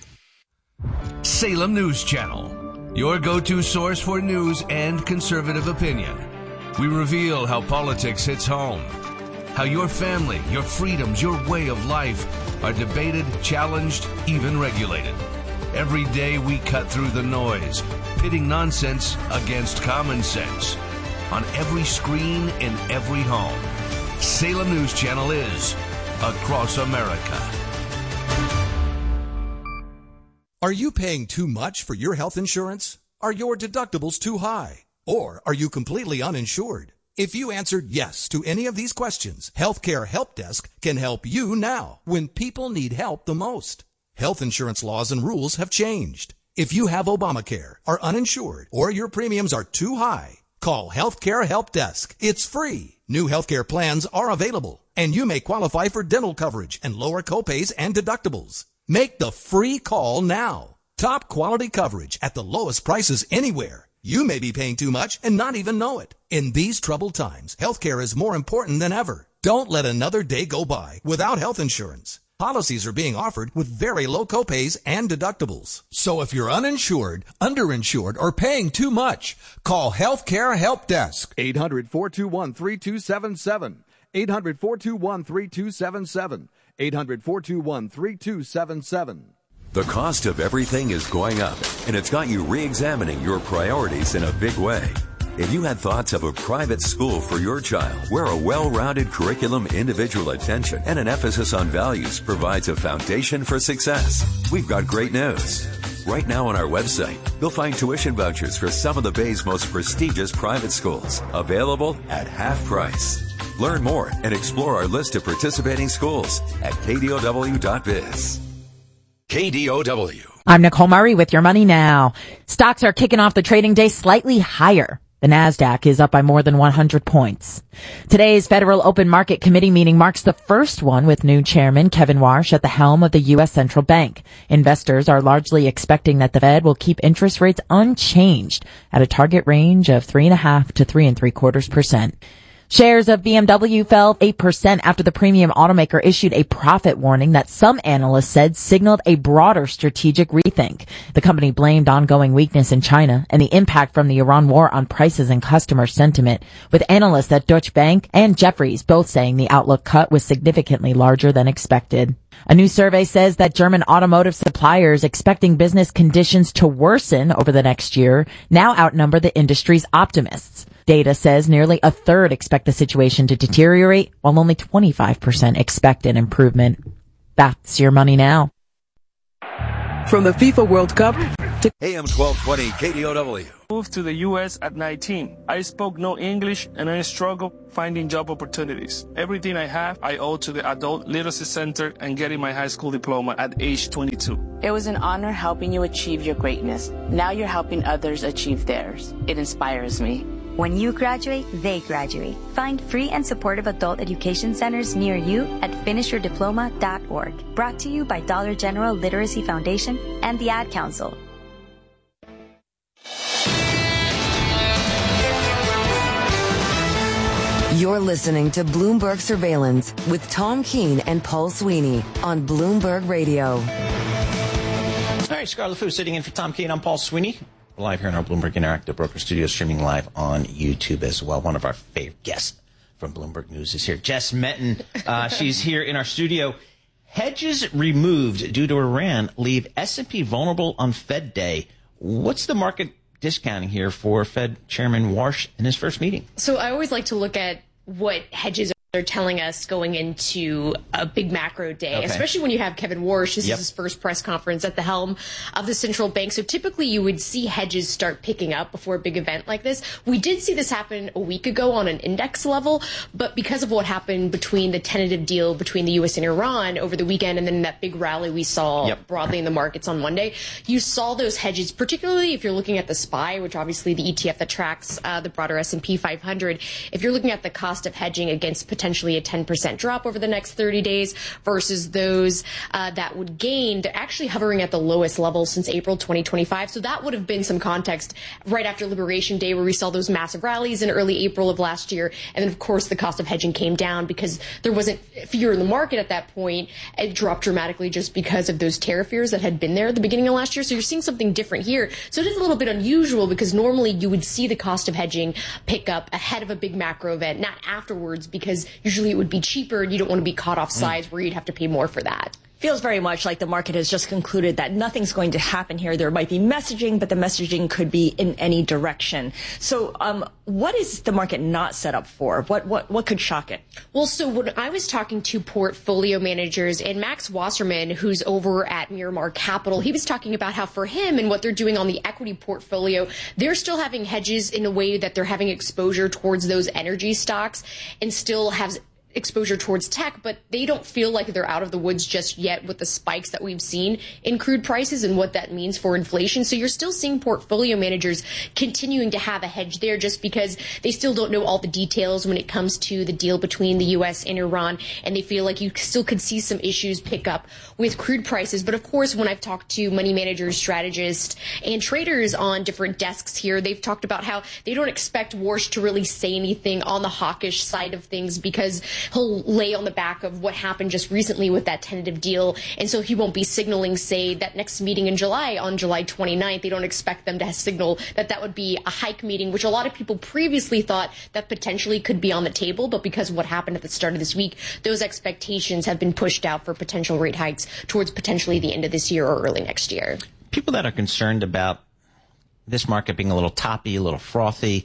Salem News Channel, your go-to source for news and conservative opinion. We reveal how politics hits home, how your family, your freedoms, your way of life are debated, challenged, even regulated. Every day we cut through the noise, pitting nonsense against common sense. On every screen, in every home. Salem News Channel is across America. Are you paying too much for your health insurance? Are your deductibles too high? Or are you completely uninsured? If you answered yes to any of these questions, Healthcare Help Desk can help you now when people need help the most. Health insurance laws and rules have changed. If you have Obamacare, are uninsured, or your premiums are too high, call Healthcare Help Desk. It's free. New healthcare plans are available, and you may qualify for dental coverage and lower copays and deductibles. Make the free call now. Top quality coverage at the lowest prices anywhere. You may be paying too much and not even know it. In these troubled times, healthcare is more important than ever. Don't let another day go by without health insurance. Policies are being offered with very low copays and deductibles. So if you're uninsured, underinsured, or paying too much, call Healthcare Help Desk. eight hundred, four two one, three two seven seven. eight hundred, four two one, three two seven seven. eight hundred, four two one, three two seven seven. The cost of everything is going up, and it's got you re-examining your priorities in a big way. If you had thoughts of a private school for your child, where a well-rounded curriculum, individual attention, and an emphasis on values provides a foundation for success, we've got great news. Right now on our website, you'll find tuition vouchers for some of the Bay's most prestigious private schools, available at half price. Learn more and explore our list of participating schools at K D O W dot biz. K D O W. I'm Nicole Murray with Your Money Now. Stocks are kicking off the trading day slightly higher. The NASDAQ is up by more than one hundred points. Today's Federal Open Market Committee meeting marks the first one with new chairman Kevin Warsh at the helm of the U S Central Bank. Investors are largely expecting that the Fed will keep interest rates unchanged at a target range of three and a half to three and three quarters percent. Shares of B M W fell eight percent after the premium automaker issued a profit warning that some analysts said signaled a broader strategic rethink. The company blamed ongoing weakness in China and the impact from the Iran war on prices and customer sentiment, with analysts at Deutsche Bank and Jefferies both saying the outlook cut was significantly larger than expected. A new survey says that German automotive suppliers expecting business conditions to worsen over the next year now outnumber the industry's optimists. Data says nearly a third expect the situation to deteriorate, while only twenty-five percent expect an improvement. That's Your Money Now. From the FIFA World Cup to A M twelve twenty K D O W. Moved to the U S at nineteen. I spoke no English and I struggled finding job opportunities. Everything I have, I owe to the Adult Literacy Center and getting my high school diploma at age twenty-two. It was an honor helping you achieve your greatness. Now you're helping others achieve theirs. It inspires me. When you graduate, they graduate. Find free and supportive adult education centers near you at finish your diploma dot org. Brought to you by Dollar General Literacy Foundation and the Ad Council. You're listening to Bloomberg Surveillance with Tom Keene and Paul Sweeney on Bloomberg Radio. All right, Scarlett Fu sitting in for Tom Keene. I'm Paul Sweeney. We're live here in our Bloomberg Interactive Broker Studio, streaming live on YouTube as well. One of our favorite guests from Bloomberg News is here, Jess Metton. Uh, she's here in our studio. Hedges removed due to Iran leave S and P vulnerable on Fed Day. What's the market discounting here for Fed Chairman Warsh in his first meeting? So I always like to look at what hedges are telling us going into a big macro day, okay, especially when you have Kevin Warsh. This yep. is his first press conference at the helm of the central bank. So typically you would see hedges start picking up before a big event like this. We did see this happen a week ago on an index level, but because of what happened between the tentative deal between the U S and Iran over the weekend and then that big rally we saw yep. broadly in the markets on Monday, you saw those hedges, particularly if you're looking at the S P Y, which obviously the E T F that tracks uh, the broader S and P five hundred. If you're looking at the cost of hedging against potentially potentially a ten percent drop over the next thirty days versus those uh, that would gain, they're actually hovering at the lowest level since April twenty twenty-five. So that would have been some context right after Liberation Day, where we saw those massive rallies in early April of last year. And then, of course, the cost of hedging came down because there wasn't fear in the market at that point. It dropped dramatically just because of those tariff fears that had been there at the beginning of last year. So you're seeing something different here. So it is a little bit unusual because normally you would see the cost of hedging pick up ahead of a big macro event, not afterwards, because usually it would be cheaper and you don't want to be caught off sides mm. where you'd have to pay more for that. Feels very much like the market has just concluded that nothing's going to happen here. There might be messaging, but the messaging could be in any direction. So um, what is the market not set up for? What, what, what could shock it? Well, so when I was talking to portfolio managers, and Max Wasserman, who's over at Miramar Capital, he was talking about how for him and what they're doing on the equity portfolio, they're still having hedges in a way that they're having exposure towards those energy stocks and still have exposure towards tech, but they don't feel like they're out of the woods just yet with the spikes that we've seen in crude prices and what that means for inflation. So you're still seeing portfolio managers continuing to have a hedge there just because they still don't know all the details when it comes to the deal between the U S and Iran, and they feel like you still could see some issues pick up with crude prices. But of course, when I've talked to money managers, strategists, and traders on different desks here, they've talked about how they don't expect Warsh to really say anything on the hawkish side of things because he'll lay on the back of what happened just recently with that tentative deal. And so he won't be signaling, say, that next meeting in July, on July twenty-ninth. They don't expect them to signal that that would be a hike meeting, which a lot of people previously thought that potentially could be on the table. But because of what happened at the start of this week, those expectations have been pushed out for potential rate hikes towards potentially the end of this year or early next year. People that are concerned about this market being a little toppy, a little frothy,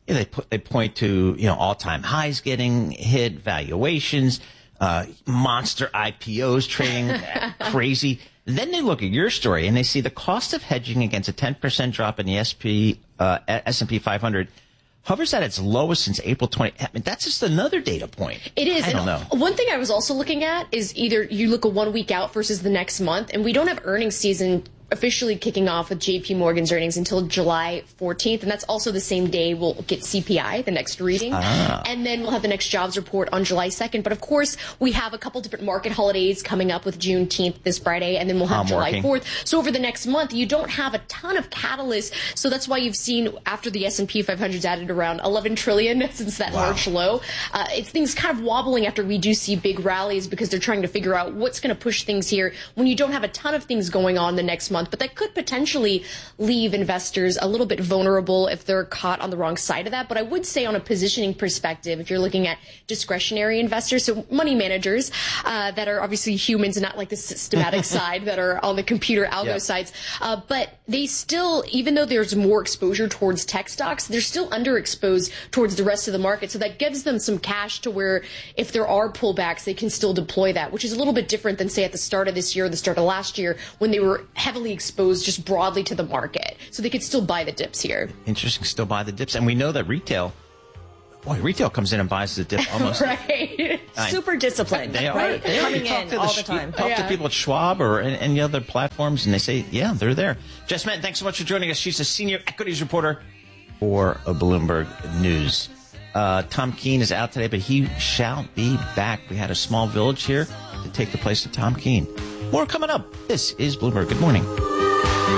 you know, they put, they point to, you know, all-time highs getting hit, valuations, uh, monster I P Os trading crazy. Then they look at your story and they see the cost of hedging against a ten percent drop in the S P, uh, S and P five hundred hovers at its lowest since April twentieth. I mean, that's just another data point. It is. I don't know. One thing I was also looking at is either you look a one week out versus the next month, and we don't have earnings season officially kicking off with J P Morgan's earnings until July fourteenth, and that's also the same day we'll get C P I, the next reading, ah. and then we'll have the next jobs report on July second. But of course, we have a couple different market holidays coming up with Juneteenth this Friday, and then we'll have I'm July working. fourth. So over the next month, you don't have a ton of catalysts. So that's why you've seen after the S and P five hundred's added around eleven trillion since that wow. March low. Uh, it's things kind of wobbling after we do see big rallies because they're trying to figure out what's going to push things here when you don't have a ton of things going on the next month. But that could potentially leave investors a little bit vulnerable if they're caught on the wrong side of that. But I would say on a positioning perspective, if you're looking at discretionary investors, so money managers uh, that are obviously humans and not like the systematic side that are on the computer algo yeah. sides, uh, but they still, even though there's more exposure towards tech stocks, they're still underexposed towards the rest of the market. So that gives them some cash to where if there are pullbacks, they can still deploy that, which is a little bit different than, say, at the start of this year or the start of last year when they were heavily exposed just broadly to the market. So they could still buy the dips here. Interesting, still buy the dips. And we know that retail, boy, retail comes in and buys the dip almost. right. I, Super disciplined. They are. Right? They Coming in all the, the time. Talk yeah. to people at Schwab or any other platforms, and they say, yeah, they're there. Jess Manton, thanks so much for joining us. She's a senior equities reporter for Bloomberg News. Uh, Tom Keene is out today, but he shall be back. We had a small village here to take the place of Tom Keene. More coming up. This is Bloomberg. Good morning.